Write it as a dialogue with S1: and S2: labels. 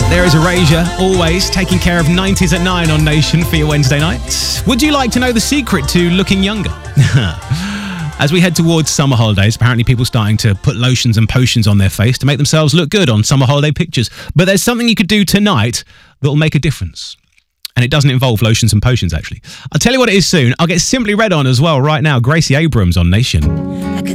S1: There is Erasure, always taking care of 90s at 9 on Nation for your Wednesday night. Would you like to know the secret to looking younger? As we head towards summer holidays, apparently people starting to put lotions and potions on their face to make themselves look good on summer holiday pictures. But there's something you could do tonight that will make a difference. And it doesn't involve lotions and potions, actually. I'll tell you what it is soon. I'll get Simply Red on as well right now. Gracie Abrams on Nation.